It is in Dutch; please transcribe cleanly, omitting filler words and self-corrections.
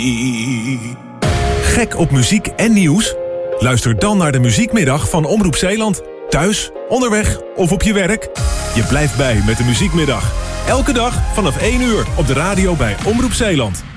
Gek op muziek en nieuws? Luister dan naar de Muziekmiddag van Omroep Zeeland. Thuis, onderweg of op je werk. Je blijft bij met de Muziekmiddag. Elke dag vanaf 1 uur op de radio bij Omroep Zeeland.